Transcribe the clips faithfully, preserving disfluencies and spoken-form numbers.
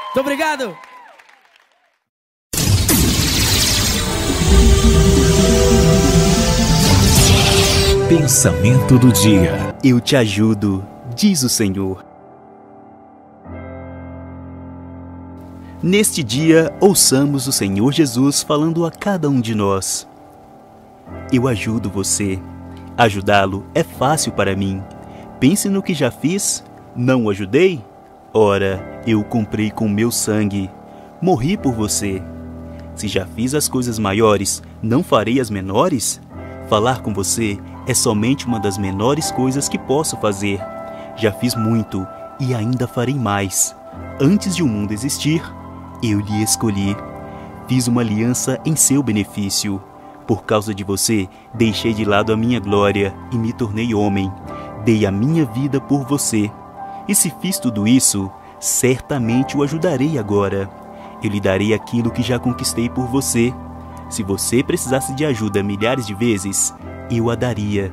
Muito obrigado. Pensamento do dia. Eu te ajudo, diz o Senhor. Neste dia, ouçamos o Senhor Jesus falando a cada um de nós. Eu ajudo você. Ajudá-lo é fácil para mim. Pense no que já fiz. Não o ajudei? Ora, eu o comprei com meu sangue. Morri por você. Se já fiz as coisas maiores, não farei as menores? Falar com você é somente uma das menores coisas que posso fazer. Já fiz muito e ainda farei mais. Antes de o mundo existir, eu lhe escolhi. Fiz uma aliança em seu benefício. Por causa de você, deixei de lado a minha glória e me tornei homem. Dei a minha vida por você. E se fiz tudo isso, certamente o ajudarei agora. Eu lhe darei aquilo que já conquistei por você. Se você precisasse de ajuda milhares de vezes, eu a daria.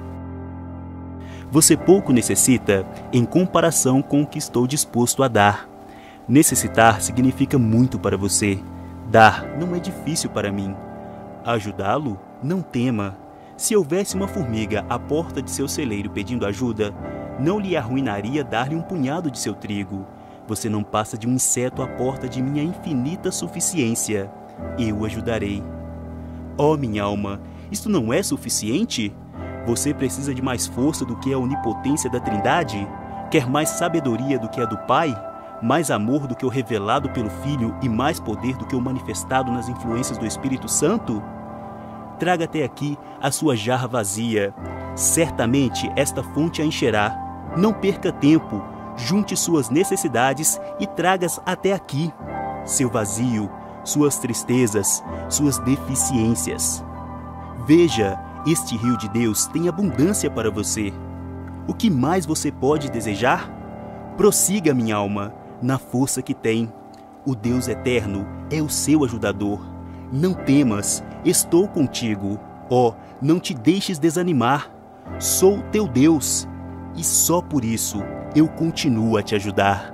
Você pouco necessita em comparação com o que estou disposto a dar. Necessitar significa muito para você. Dar não é difícil para mim. Ajudá-lo? Não tema. Se houvesse uma formiga à porta de seu celeiro pedindo ajuda, não lhe arruinaria dar-lhe um punhado de seu trigo. Você não passa de um inseto à porta de minha infinita suficiência. Eu o ajudarei. Oh, minha alma, isto não é suficiente? Você precisa de mais força do que a onipotência da Trindade? Quer mais sabedoria do que a do Pai? Mais amor do que o revelado pelo Filho e mais poder do que o manifestado nas influências do Espírito Santo? Traga até aqui a sua jarra vazia. Certamente esta fonte a encherá. Não perca tempo. Junte suas necessidades e traga-as até aqui. Seu vazio, suas tristezas, suas deficiências. Veja, este rio de Deus tem abundância para você. O que mais você pode desejar? Prossiga, minha alma, na força que tem. O Deus eterno é o seu ajudador. Não temas, estou contigo. Ó, não te deixes desanimar. Sou teu Deus, e só por isso eu continuo a te ajudar.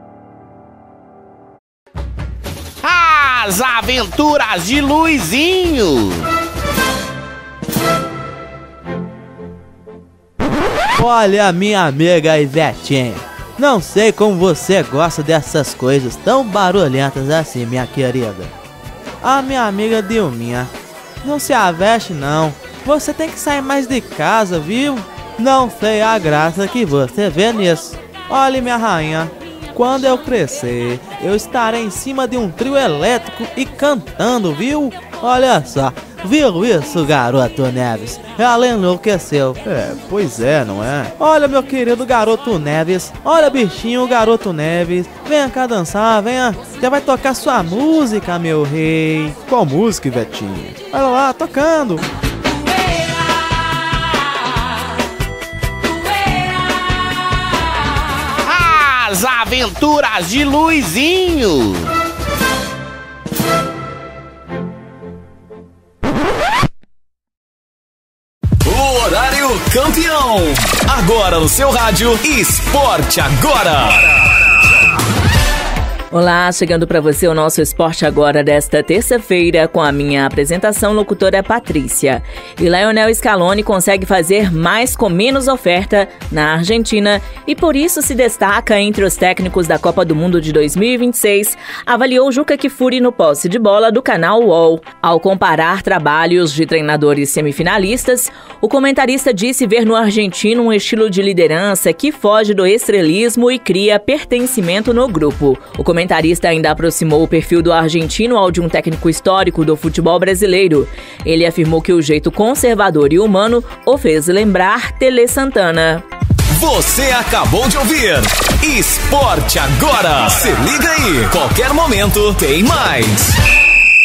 As Aventuras de Luizinho. Olha, minha amiga Ivetinha, não sei como você gosta dessas coisas tão barulhentas assim, minha querida. A minha amiga Dilminha, não se aveste não, você tem que sair mais de casa, viu? Não sei a graça que você vê nisso. Olha, minha rainha, quando eu crescer, eu estarei em cima de um trio elétrico e cantando, viu? Olha só, viu isso, garoto Neves? Ela enlouqueceu. É, pois é, não é? Olha, meu querido garoto Neves. Olha, bichinho, garoto Neves. Venha cá dançar, venha. Já vai tocar sua música, meu rei. Qual música, Vetinho? Olha lá, tocando. As Aventuras de Luizinho. Horário campeão. Agora no seu rádio Esporte Agora. Olá, chegando para você o nosso Esporte Agora desta terça-feira com a minha apresentação locutora Patrícia. E Lionel Scaloni consegue fazer mais com menos oferta na Argentina e por isso se destaca entre os técnicos da Copa do Mundo de dois mil e vinte e seis, avaliou Juca Kfouri no posse de bola do canal U O L. Ao comparar trabalhos de treinadores semifinalistas, o comentarista disse ver no argentino um estilo de liderança que foge do estrelismo e cria pertencimento no grupo. O O comentarista ainda aproximou o perfil do argentino ao de um técnico histórico do futebol brasileiro. Ele afirmou que o jeito conservador e humano o fez lembrar Tele Santana. Você acabou de ouvir Esporte Agora. Se liga aí, qualquer momento tem mais.